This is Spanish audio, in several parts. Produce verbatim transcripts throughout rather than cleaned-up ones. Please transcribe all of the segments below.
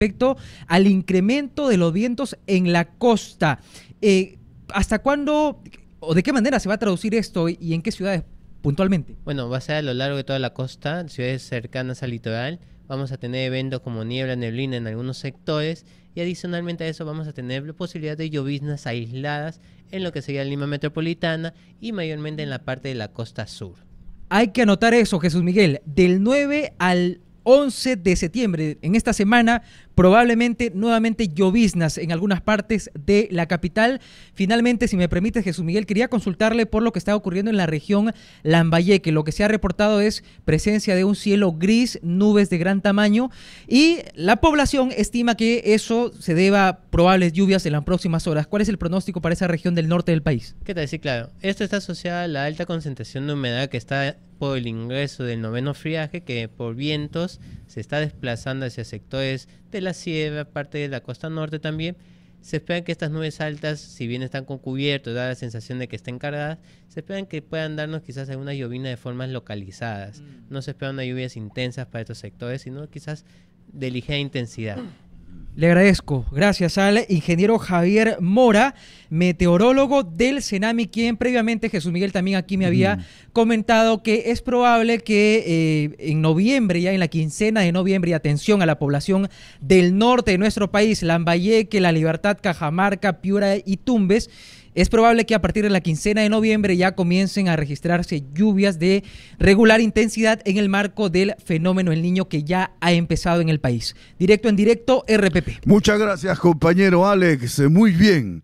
respecto al incremento de los vientos en la costa. Eh, ¿Hasta cuándo o de qué manera se va a traducir esto y en qué ciudades puntualmente? Bueno, va a ser a lo largo de toda la costa, ciudades cercanas al litoral. Vamos a tener eventos como niebla, neblina en algunos sectores y adicionalmente a eso vamos a tener la posibilidad de lloviznas aisladas en lo que sería Lima metropolitana y mayormente en la parte de la costa sur. Hay que anotar eso, Jesús Miguel, del nueve al once de septiembre, en esta semana, probablemente nuevamente lloviznas en algunas partes de la capital. Finalmente, si me permite, Jesús Miguel, quería consultarle por lo que está ocurriendo en la región Lambayeque. Lo que se ha reportado es presencia de un cielo gris, nubes de gran tamaño, y la población estima que eso se deba a probables lluvias en las próximas horas. ¿Cuál es el pronóstico para esa región del norte del país? ¿Qué tal? Sí, claro. Esto está asociado a la alta concentración de humedad que está por el ingreso del noveno friaje, que por vientos se está desplazando hacia sectores de la sierra, parte de la costa norte también. Se espera que estas nubes altas, si bien están con cubierto, da la sensación de que estén cargadas, se esperan que puedan darnos quizás alguna llovina de formas localizadas. No se esperan unas lluvias intensas para estos sectores, sino quizás de ligera intensidad. Le agradezco. Gracias al ingeniero Javier Mora, meteorólogo del CENAMI, quien previamente, Jesús Miguel, también aquí me había mm. comentado que es probable que eh, en noviembre, ya en la quincena de noviembre, y atención a la población del norte de nuestro país, Lambayeque, La Libertad, Cajamarca, Piura y Tumbes, es probable que a partir de la quincena de noviembre ya comiencen a registrarse lluvias de regular intensidad en el marco del fenómeno El Niño que ya ha empezado en el país. Directo en directo, R P P. Muchas gracias, compañero Alex. Muy bien.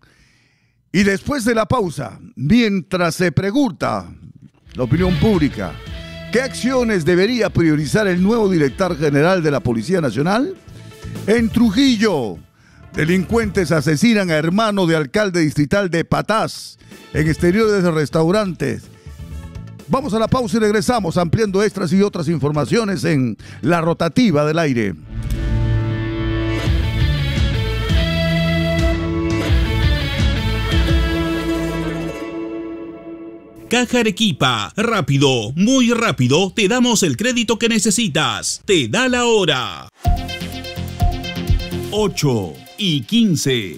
Y después de la pausa, mientras se pregunta la opinión pública, ¿qué acciones debería priorizar el nuevo director general de la Policía Nacional? En Trujillo, delincuentes asesinan a hermano de alcalde distrital de Patás en exteriores de restaurantes. Vamos a la pausa y regresamos ampliando extras y otras informaciones en La Rotativa del Aire. Caja Arequipa, rápido, muy rápido, te damos el crédito que necesitas. Te da la hora. ocho y quince.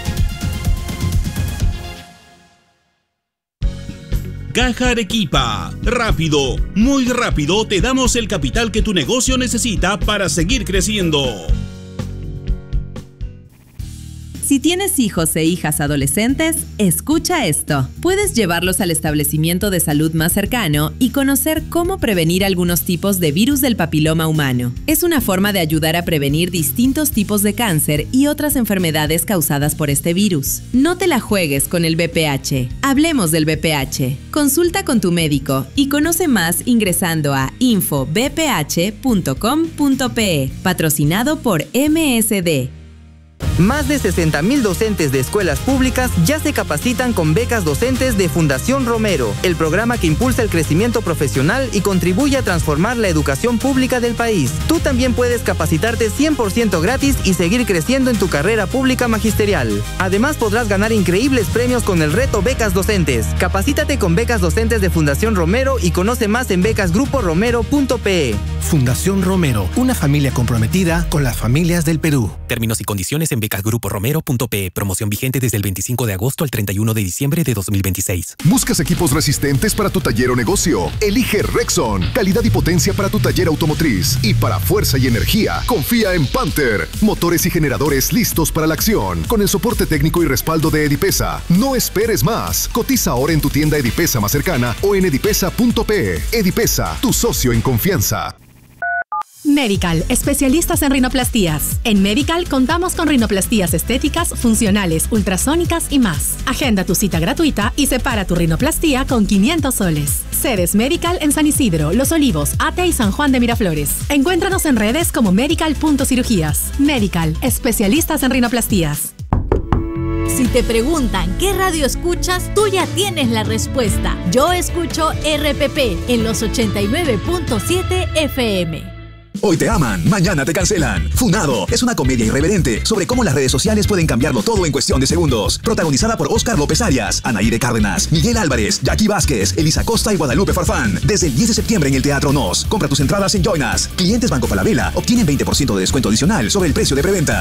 Caja Arequipa, rápido, muy rápido, te damos el capital que tu negocio necesita para seguir creciendo. Si tienes hijos e hijas adolescentes, escucha esto. Puedes llevarlos al establecimiento de salud más cercano y conocer cómo prevenir algunos tipos de virus del papiloma humano. Es una forma de ayudar a prevenir distintos tipos de cáncer y otras enfermedades causadas por este virus. No te la juegues con el V P H. Hablemos del V P H. Consulta con tu médico y conoce más ingresando a info b p h punto com punto p e. Patrocinado por M S D. Más de sesenta mil docentes de escuelas públicas ya se capacitan con becas docentes de Fundación Romero, el programa que impulsa el crecimiento profesional y contribuye a transformar la educación pública del país. Tú también puedes capacitarte cien por ciento gratis y seguir creciendo en tu carrera pública magisterial. Además, podrás ganar increíbles premios con el reto Becas Docentes. Capacítate con becas docentes de Fundación Romero y conoce más en becas grupo romero punto p e. Fundación Romero, una familia comprometida con las familias del Perú. Términos y condiciones en becas grupo romero punto p e. Promoción vigente desde el veinticinco de agosto al treinta y uno de diciembre de dos mil veintiséis. ¿Buscas equipos resistentes para tu taller o negocio? Elige Rexon. Calidad y potencia para tu taller automotriz. Y para fuerza y energía, confía en Panther. Motores y generadores listos para la acción. Con el soporte técnico y respaldo de Edipesa. No esperes más. Cotiza ahora en tu tienda Edipesa más cercana o en edipesa punto p e. Edipesa, tu socio en confianza. Medical, especialistas en rinoplastías. En Medical contamos con rinoplastías estéticas, funcionales, ultrasónicas y más. Agenda tu cita gratuita y separa tu rinoplastía con quinientos soles. Sedes Medical en San Isidro, Los Olivos, Ate y San Juan de Miraflores. Encuéntranos en redes como medical punto cirugías. Medical, especialistas en rinoplastías. Si te preguntan qué radio escuchas, tú ya tienes la respuesta. Yo escucho R P P en los ochenta y nueve punto siete F M. Hoy te aman, mañana te cancelan. Funado es una comedia irreverente sobre cómo las redes sociales pueden cambiarlo todo en cuestión de segundos. Protagonizada por Óscar López Arias, Anaíde Cárdenas, Miguel Álvarez, Jackie Vázquez, Elisa Costa y Guadalupe Farfán. Desde el diez de septiembre en el Teatro Nos. Compra tus entradas en Join Us. Clientes Banco Falabella obtienen veinte por ciento de descuento adicional sobre el precio de preventa.